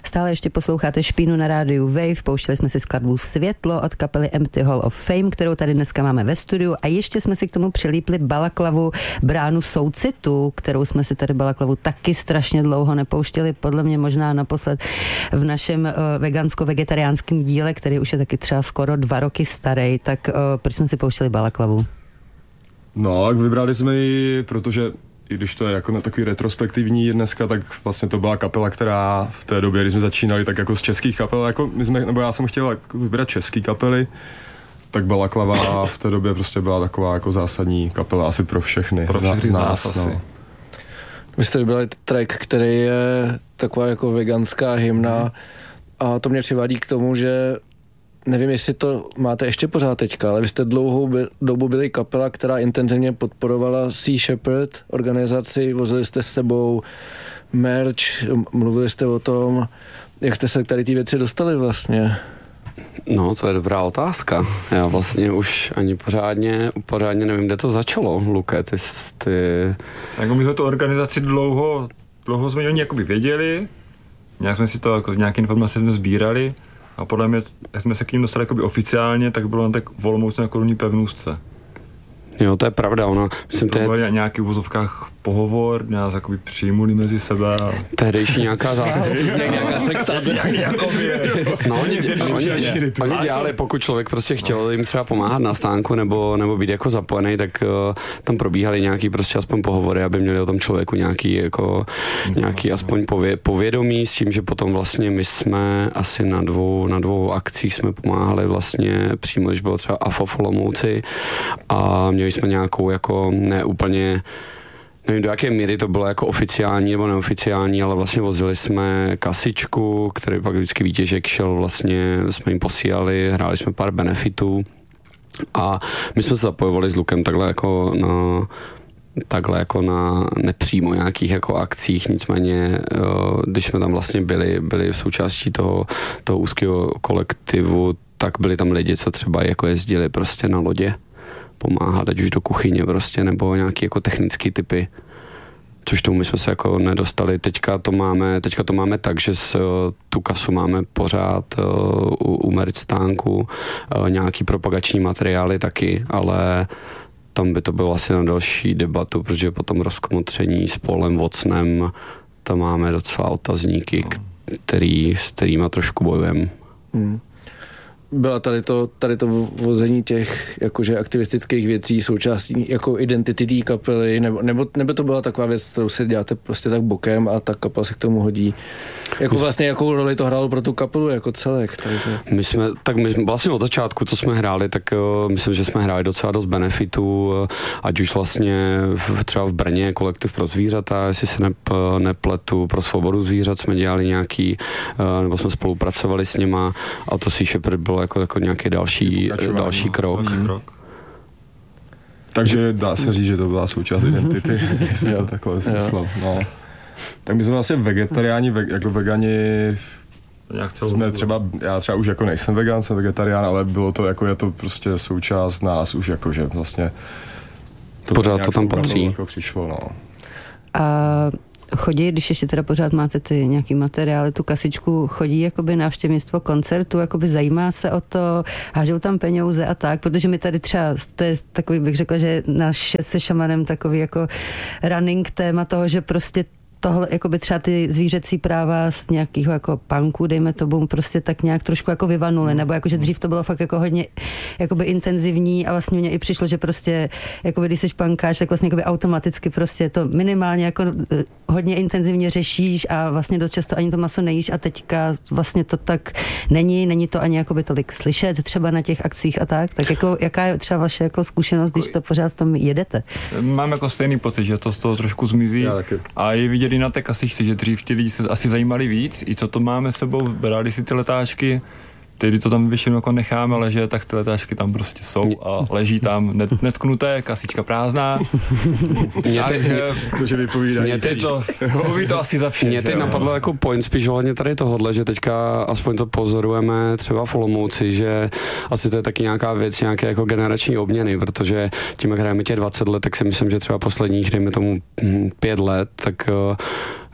Stále ještě posloucháte Špínu na rádiu Wave, pouštěli jsme si skladbu Světlo od kapely Empty Hall of Fame, kterou tady dneska máme ve studiu a ještě jsme si k tomu přilípli balaklavu Bránu soucitu, kterou jsme si tady balaklavu taky strašně dlouho nepouštěli, podle mě možná naposled v našem vegansko-vegetariánském díle, který už je taky třeba skoro 2 roky starý, tak proč jsme si pouštěli balaklavu? No, tak vybrali jsme ji, protože i když to je jako na takový retrospektivní dneska, tak vlastně to byla kapela, která v té době, když jsme začínali, tak jako z českých kapel, jako já jsem chtěl vybrat český kapely, tak Balaklava v té době prostě byla taková jako zásadní kapela asi pro všechny. Pro všechny z nás asi. No. Vy jste vybrali track, který je taková jako veganská hymna a to mě přivádí k tomu, že nevím, jestli to máte ještě pořád teďka, ale vy jste dlouhou dobu byli kapela, která intenzivně podporovala Sea Shepherd organizaci, vozili jste s sebou merch, mluvili jste o tom, jak jste se k tady ty věci dostali vlastně. No, to je dobrá otázka. Já vlastně už ani pořádně nevím, kde to začalo, Luke, ty... Jako my jsme tu organizaci dlouho jsme o ní jakoby věděli, nějak jsme si to, jako nějaké informace jsme sbírali a podle mě, jak jsme se k ním dostali jakoby oficiálně, tak bylo jen tak v Olomouci na Korunní pevnůstce. Jo, to je pravda, ono, myslím, to byl nějaký v uvozovkách pohovor, nějak jakoby přijmuli mezi sebe. A... Tehdejší nějaká zásada. Nějaká sekta. No, oni dělali, pokud člověk prostě chtěl jim třeba pomáhat na stánku nebo být jako zapojený, tak tam probíhaly nějaký prostě aspoň pohovory, aby měli o tom člověku nějaký aspoň povědomí, s tím, že potom vlastně my jsme asi na dvou akcích jsme pomáhali vlastně přímo, když bylo třeba AFO v Olomouci a měli jsme nějakou jako neúplně, nevím, do jaké míry to bylo jako oficiální nebo neoficiální, ale vlastně vozili jsme kasičku, který pak vždycky výtěžek šel, vlastně jsme jim posílali, hráli jsme pár benefitů a my jsme se zapojovali s Lukem takhle jako na nepřímo nějakých jako akcích, nicméně když jsme tam vlastně byli v součástí toho úzkého kolektivu, tak byli tam lidi, co třeba jako jezdili prostě na lodě pomáhat, ať už do kuchyně prostě, nebo nějaký jako technický typy, což tomu my jsme se jako nedostali. Teďka to máme tak, že tu kasu máme pořád u merch stánku, nějaký propagační materiály taky, ale tam by to bylo asi na další debatu, protože potom rozkmotření s Polem Vocnem, tam máme docela otazníky, s kterýma trošku bojujeme. Byla tady to vození těch jakože aktivistických věcí součástí jako identity té kapely, nebo to byla taková věc, kterou si děláte prostě tak bokem a ta kapela se k tomu hodí. Jako vlastně jakou roli to hrálo pro tu kapelu jako celek? My vlastně od začátku, co jsme hráli, tak myslím, že jsme hráli docela dost benefitů, ať už vlastně třeba v Brně kolektiv pro zvířata, jestli se nepletu, pro svobodu zvířat jsme dělali nějaký, nebo jsme spolupracovali s nima a to Sea Shepherd bylo jako nějaký další krok. Takže dá se říct, že to byla součást identity, jestli to takhle smyslel. No. Tak my jsme vlastně vegetariáni, jako vegani, jsme třeba, já třeba už jako nejsem vegan, jsem vegetarián, ale bylo to jako, je to prostě součást nás už jako, že vlastně pořád to tam patří. Jako přišlo, no. A chodí, když ještě teda pořád máte ty nějaký materiály, tu kasičku, chodí jakoby návštěvnictvo koncertu, jakoby zajímá se o to, hážou tam peníze a tak, protože my tady třeba, to je takový, bych řekla, že náš se šamanem takový jako running téma toho, že prostě tohle, jakoby třeba ty zvířecí práva z nějakého jako punku, dejme tomu, prostě tak nějak trošku jako vyvanuly, nebo jakože dřív to bylo fakt jako hodně jakoby intenzivní a vlastně mně i přišlo, že prostě jakoby když jsi punkáč, tak vlastně jakoby automaticky prostě to minimálně jako hodně intenzivně řešíš a vlastně dost často ani to maso nejíš a teďka vlastně to tak není to ani jakoby tolik slyšet třeba na těch akcích a tak jako jaká je třeba vaše jako zkušenost, když to pořád v tom jedete? Mám jako stejný pocit, že to z toho trošku zmizí a je vidět i na té kasičce, že dřív ti lidi se asi zajímali víc, i co to máme sebou, brali si ty letáčky, tedy to tam většinou jako necháme ležet, tak ty letáčky tam prostě jsou a leží tam netknuté, kasička prázdná. Cože vypovídají. Mluví to asi za vše. Mě teď napadlo jako point spíš ohledně tady tohodle, že teďka aspoň to pozorujeme třeba v Olomouci, že asi to je taky nějaká věc, nějaké jako generační obměny, protože tím, jak hrajeme těch 20 let, tak si myslím, že třeba posledních, dejme tomu 5 let, tak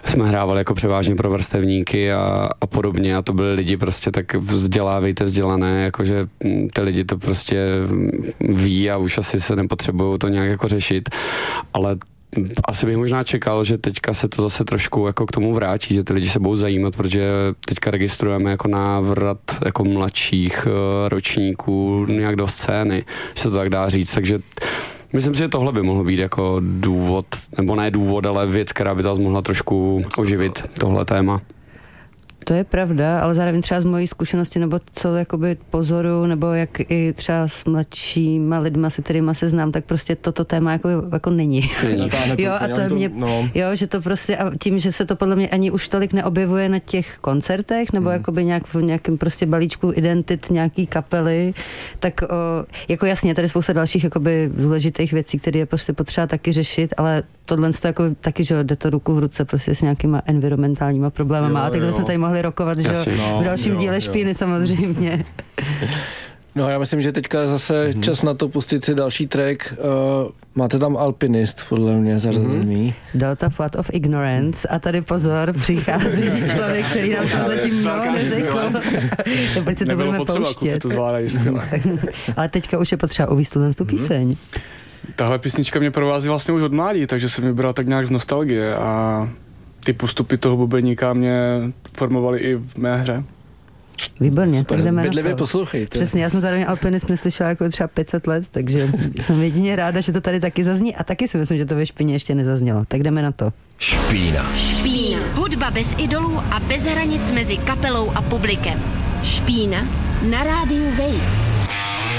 jsme hrávali jako převážně pro vrstevníky a podobně a to byli lidi prostě tak vzdělané, jakože ty lidi to prostě ví a už asi se nepotřebují to nějak jako řešit, ale asi bych možná čekal, že teďka se to zase trošku jako k tomu vrátí, že ty lidi se budou zajímat, protože teďka registrujeme jako návrat jako mladších ročníků nějak do scény, že se to tak dá říct, takže myslím si, že tohle by mohlo být jako důvod, nebo ne důvod, ale věc, která by to mohla trošku oživit tohle téma. To je pravda, ale zároveň třeba z mojí zkušenosti, nebo co jakoby pozoru, nebo jak i třeba s mladšíma lidma, se kterýma se znám, tak prostě toto téma jako není. Jo, a to mě, jo, že to prostě, a tím, že se to podle mě ani už tolik neobjevuje na těch koncertech, nebo jakoby nějak v nějakém prostě balíčku identit nějaký kapely, tak jako jasně, tady spousta dalších jakoby důležitých věcí, které je prostě potřeba taky řešit, ale tohle to jako taky, že jde to ruku v ruce prostě s nějakýma environmentálníma problémama, a tak jsme tady mohli rokovat, že v dalším díle Špíny samozřejmě. No já myslím, že teďka zase čas na to pustit si další track. Máte tam Alpinist, podle mě zařazený. Delta Flood of Ignorance a tady pozor, přichází člověk, který nám to zatím neřekl. To proč si to budeme pouštět. To zvládají skvěle. Ale teďka už je potřeba uvíct tu píseň. Tahle písnička mě provází vlastně už od mládí, takže jsem vybral tak nějak z nostalgie a ty postupy toho bubeníka mě formovaly i v mé hře. Výborně, tak jdeme na bedlivě to. poslouchejte. Přesně, já jsem zároveň Alpinist neslyšela jako třeba 500 let, takže jsem jedině ráda, že to tady taky zazní a taky si myslím, že to ve Špíně ještě nezaznělo. Tak jdeme na to. Špína. Hudba bez idolů a bez hranic mezi kapelou a publikem. Špína na rádiu Wave.